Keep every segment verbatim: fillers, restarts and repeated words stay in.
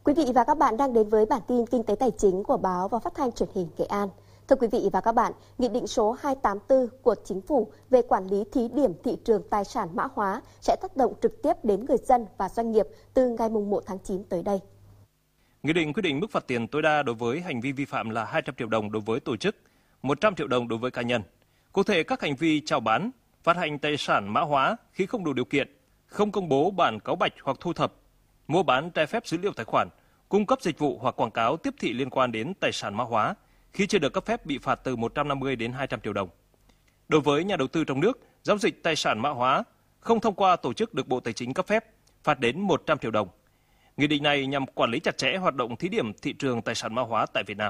Quý vị và các bạn đang đến với bản tin kinh tế tài chính của báo và phát thanh truyền hình Nghệ An. Thưa quý vị và các bạn, Nghị định số hai trăm tám mươi tư của Chính phủ về quản lý thí điểm thị trường tài sản mã hóa sẽ tác động trực tiếp đến người dân và doanh nghiệp từ ngày mùng một tháng chín tới đây. Nghị định quy định mức phạt tiền tối đa đối với hành vi vi phạm là hai trăm triệu đồng đối với tổ chức, một trăm triệu đồng đối với cá nhân. Cụ thể, các hành vi chào bán, phát hành tài sản mã hóa khi không đủ điều kiện, không công bố bản cáo bạch hoặc thu thập, mua bán trái phép dữ liệu tài khoản, cung cấp dịch vụ hoặc quảng cáo tiếp thị liên quan đến tài sản mã hóa khi chưa được cấp phép bị phạt từ một trăm năm mươi đến hai trăm triệu đồng. Đối với nhà đầu tư trong nước, giao dịch tài sản mã hóa không thông qua tổ chức được Bộ Tài chính cấp phép, phạt đến một trăm triệu đồng. Nghị định này nhằm quản lý chặt chẽ hoạt động thí điểm thị trường tài sản mã hóa tại Việt Nam.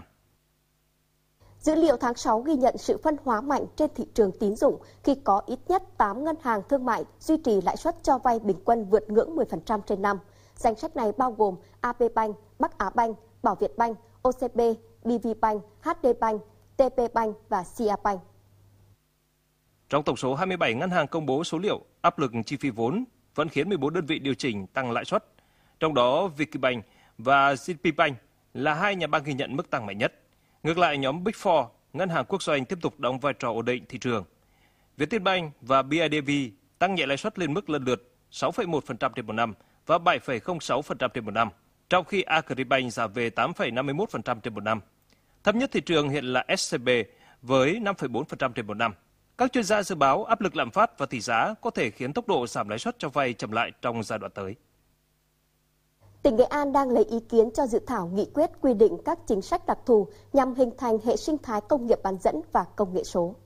Dữ liệu tháng sáu ghi nhận sự phân hóa mạnh trên thị trường tín dụng khi có ít nhất tám ngân hàng thương mại duy trì lãi suất cho vay bình quân vượt ngưỡng mười phần trăm trên năm. Danh sách này bao gồm a pê Bank, Bắc Á Bank, Bảo Việt Bank, ô xê bê, bê vê Bank, hát đê Bank, tê pê Bank và xê a Bank. Trong tổng số hai mươi bảy ngân hàng công bố số liệu, áp lực chi phí vốn vẫn khiến mười bốn đơn vị điều chỉnh tăng lãi suất. Trong đó, Vietcombank và giê pê Bank là hai nhà băng ghi nhận mức tăng mạnh nhất. Ngược lại, nhóm Big Four, ngân hàng quốc doanh tiếp tục đóng vai trò ổn định thị trường. Vietinbank và bê i đê vê tăng nhẹ lãi suất lên mức lần lượt sáu phẩy một phần trăm trên một năm và bảy phẩy không sáu phần trăm trên một năm, trong khi Agribank giảm về tám phẩy năm mươi mốt phần trăm trên một năm. Thấp nhất thị trường hiện là ét xê bê với năm phẩy bốn phần trăm trên một năm. Các chuyên gia dự báo áp lực lạm phát và tỷ giá có thể khiến tốc độ giảm lãi suất cho vay chậm lại trong giai đoạn tới. Tỉnh Nghệ An đang lấy ý kiến cho dự thảo nghị quyết quy định các chính sách đặc thù nhằm hình thành hệ sinh thái công nghiệp bán dẫn và công nghệ số.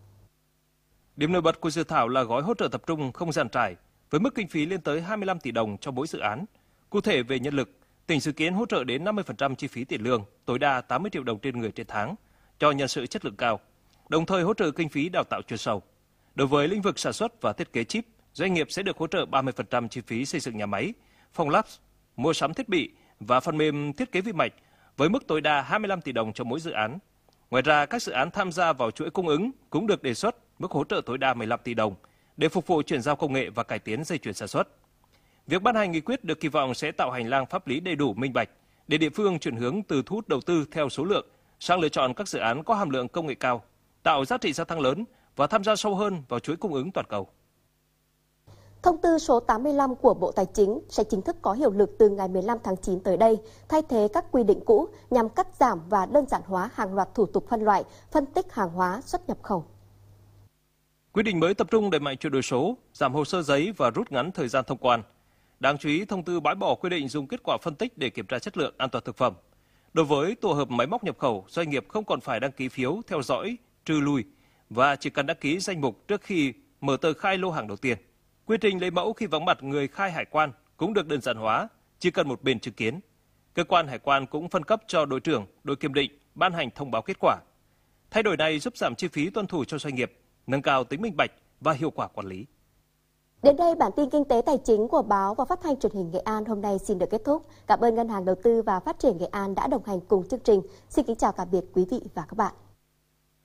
Điểm nổi bật của dự thảo là gói hỗ trợ tập trung không dàn trải, với mức kinh phí lên tới hai mươi lăm tỷ đồng cho mỗi dự án. Cụ thể về nhân lực, tỉnh dự kiến hỗ trợ đến năm mươi phần trăm chi phí tiền lương, tối đa tám mươi triệu đồng trên người trên tháng, cho nhân sự chất lượng cao, đồng thời hỗ trợ kinh phí đào tạo chuyên sâu. Đối với lĩnh vực sản xuất và thiết kế chip, doanh nghiệp sẽ được hỗ trợ ba mươi phần trăm chi phí xây dựng nhà máy, phòng lab, mua sắm thiết bị và phần mềm thiết kế vi mạch với mức tối đa hai mươi lăm tỷ đồng cho mỗi dự án. Ngoài ra, các dự án tham gia vào chuỗi cung ứng cũng được đề xuất mức hỗ trợ tối đa mười lăm tỷ đồng để phục vụ chuyển giao công nghệ và cải tiến dây chuyền sản xuất. Việc ban hành nghị quyết được kỳ vọng sẽ tạo hành lang pháp lý đầy đủ minh bạch để địa phương chuyển hướng từ thu hút đầu tư theo số lượng sang lựa chọn các dự án có hàm lượng công nghệ cao, tạo giá trị gia tăng lớn và tham gia sâu hơn vào chuỗi cung ứng toàn cầu. Thông tư số tám mươi lăm của Bộ Tài chính sẽ chính thức có hiệu lực từ ngày mười lăm tháng chín tới đây, thay thế các quy định cũ nhằm cắt giảm và đơn giản hóa hàng loạt thủ tục phân loại, phân tích hàng hóa xuất nhập khẩu. Quy định mới tập trung đẩy mạnh chuyển đổi số, giảm hồ sơ giấy và rút ngắn thời gian thông quan. Đáng chú ý, thông tư bãi bỏ quy định dùng kết quả phân tích để kiểm tra chất lượng an toàn thực phẩm. Đối với tổ hợp máy móc nhập khẩu, doanh nghiệp không còn phải đăng ký phiếu theo dõi, trừ lùi và chỉ cần đăng ký danh mục trước khi mở tờ khai lô hàng đầu tiên. Quy trình lấy mẫu khi vắng mặt người khai hải quan cũng được đơn giản hóa, chỉ cần một bên chứng kiến. Cơ quan hải quan cũng phân cấp cho đội trưởng, đội kiểm định ban hành thông báo kết quả. Thay đổi này giúp giảm chi phí tuân thủ cho doanh nghiệp, nâng cao tính minh bạch và hiệu quả quản lý. Đến đây, bản tin kinh tế tài chính của báo và phát thanh truyền hình Nghệ An hôm nay xin được kết thúc. Cảm ơn Ngân hàng Đầu tư và Phát triển Nghệ An đã đồng hành cùng chương trình. Xin kính chào tạm biệt quý vị và các bạn.